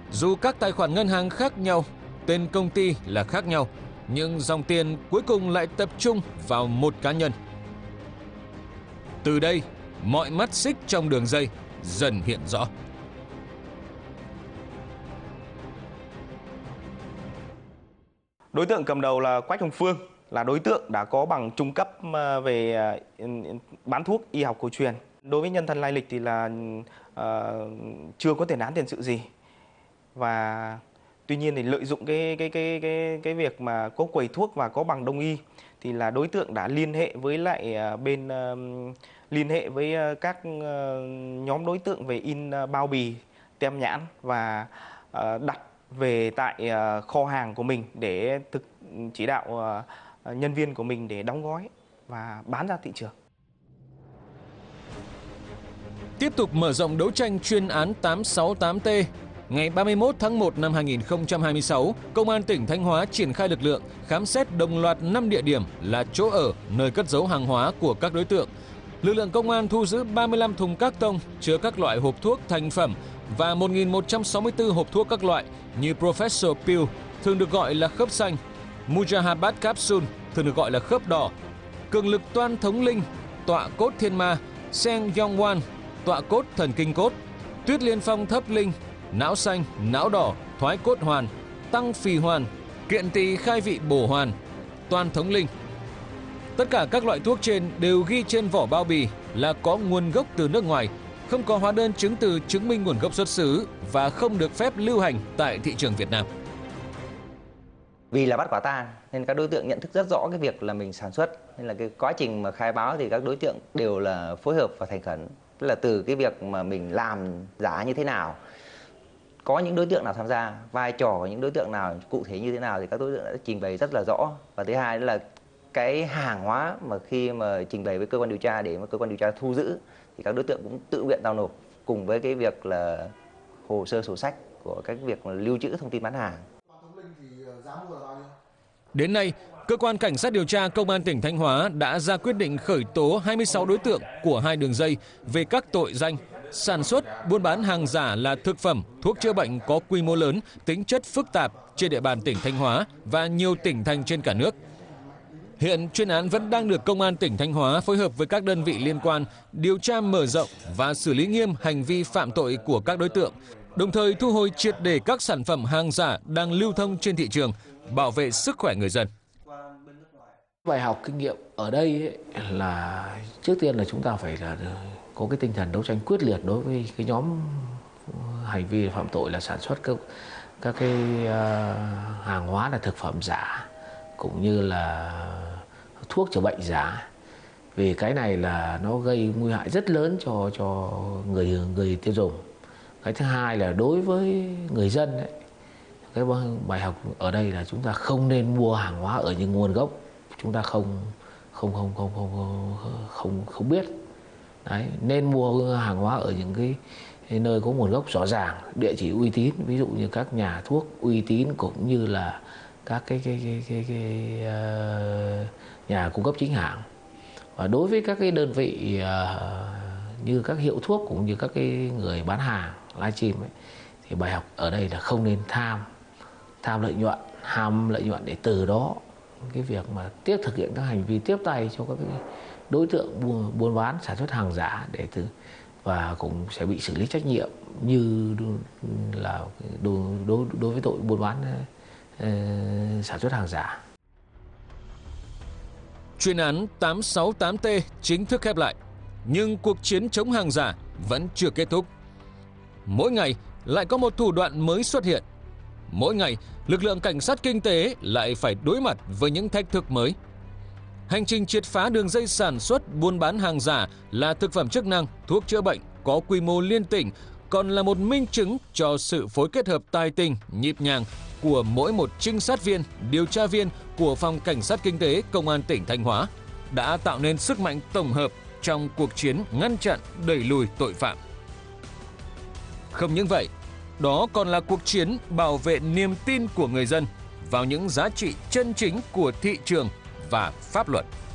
Dù các tài khoản ngân hàng khác nhau, tên công ty là khác nhau, nhưng dòng tiền cuối cùng lại tập trung vào một cá nhân. Từ đây, mọi mắt xích trong đường dây dần hiện rõ. Đối tượng cầm đầu là Quách Hồng Phương, là đối tượng đã có bằng trung cấp về bán thuốc y học cổ truyền. Đối với nhân thân lai lịch thì là chưa có tiền án tiền sự gì. Và tuy nhiên thì lợi dụng cái việc mà có quầy thuốc và có bằng đông y thì là đối tượng đã liên hệ với lại liên hệ với các nhóm đối tượng về in bao bì, tem nhãn và đặt về tại kho hàng của mình để chỉ đạo nhân viên của mình để đóng gói và bán ra thị trường. Tiếp tục mở rộng đấu tranh chuyên án 868T, ngày 31 tháng 1 năm 2026, Công an tỉnh Thanh Hóa triển khai lực lượng khám xét đồng loạt 5 địa điểm là chỗ ở, nơi cất giấu hàng hóa của các đối tượng. Lực lượng công an thu giữ 35 thùng các tông chứa các loại hộp thuốc thành phẩm và 1.164 hộp thuốc các loại như Professor Pill, thường được gọi là khớp xanh, Mujahabat Capsule, thường được gọi là khớp đỏ, cường lực toan thống linh, tọa cốt thiên ma, Seng Yongwan, tọa cốt thần kinh cốt, tuyết liên phong thấp linh, não xanh, não đỏ, thoái cốt hoàn, tăng phì hoàn, kiện tỳ khai vị bổ hoàn, toan thống linh. Tất cả các loại thuốc trên đều ghi trên vỏ bao bì là có nguồn gốc từ nước ngoài, không có hóa đơn chứng từ chứng minh nguồn gốc xuất xứ và không được phép lưu hành tại thị trường Việt Nam. Vì là bắt quả tang nên các đối tượng nhận thức rất rõ cái việc là mình sản xuất, nên là cái quá trình mà khai báo thì các đối tượng đều là phối hợp và thành khẩn. Tức là từ cái việc mà mình làm giả như thế nào, có những đối tượng nào tham gia, vai trò của những đối tượng nào cụ thể như thế nào thì các đối tượng đã trình bày rất là rõ. Và thứ hai là cái hàng hóa mà khi mà trình bày với cơ quan điều tra để mà cơ quan điều tra thu giữ thì các đối tượng cũng tự nguyện giao nộp cùng với cái việc là hồ sơ sổ sách của cái việc lưu trữ thông tin bán hàng. Đến nay, Cơ quan Cảnh sát điều tra Công an tỉnh Thanh Hóa đã ra quyết định khởi tố 26 đối tượng của 2 đường dây về các tội danh sản xuất, buôn bán hàng giả là thực phẩm, thuốc chữa bệnh có quy mô lớn, tính chất phức tạp trên địa bàn tỉnh Thanh Hóa và nhiều tỉnh thành trên cả nước. Hiện chuyên án vẫn đang được Công an tỉnh Thanh Hóa phối hợp với các đơn vị liên quan điều tra mở rộng và xử lý nghiêm hành vi phạm tội của các đối tượng, đồng thời thu hồi triệt để các sản phẩm hàng giả đang lưu thông trên thị trường, bảo vệ sức khỏe người dân. Bài học kinh nghiệm ở đây là trước tiên là chúng ta phải là có cái tinh thần đấu tranh quyết liệt đối với cái nhóm hành vi phạm tội là sản xuất các cái hàng hóa là thực phẩm giả cũng như là thuốc chữa bệnh giả. Vì cái này là nó gây nguy hại rất lớn cho người tiêu dùng. Cái thứ hai là đối với người dân ấy, cái bài học ở đây là chúng ta không nên mua hàng hóa ở những nguồn gốc chúng ta không biết. Đấy, nên mua hàng hóa ở những cái nơi có nguồn gốc rõ ràng, địa chỉ uy tín, ví dụ như các nhà thuốc uy tín cũng như là các cái nhà cung cấp chính hãng. Và đối với các cái đơn vị như các hiệu thuốc cũng như các cái người bán hàng livestream ấy, thì bài học ở đây là không nên tham lợi nhuận, ham lợi nhuận để từ đó cái việc mà thực hiện các hành vi tiếp tay cho các cái đối tượng buôn bán sản xuất hàng giả và cũng sẽ bị xử lý trách nhiệm như là đối với tội buôn bán sản xuất hàng giả. Chuyên án 868T chính thức khép lại, nhưng cuộc chiến chống hàng giả vẫn chưa kết thúc. Mỗi ngày lại có một thủ đoạn mới xuất hiện. Mỗi ngày, lực lượng cảnh sát kinh tế lại phải đối mặt với những thách thức mới. Hành trình triệt phá đường dây sản xuất, buôn bán hàng giả là thực phẩm chức năng, thuốc chữa bệnh có quy mô liên tỉnh còn là một minh chứng cho sự phối kết hợp tài tình, nhịp nhàng của mỗi một trinh sát viên, điều tra viên của Phòng Cảnh sát Kinh tế Công an tỉnh Thanh Hóa đã tạo nên sức mạnh tổng hợp trong cuộc chiến ngăn chặn, đẩy lùi tội phạm. Không những vậy, đó còn là cuộc chiến bảo vệ niềm tin của người dân vào những giá trị chân chính của thị trường và pháp luật.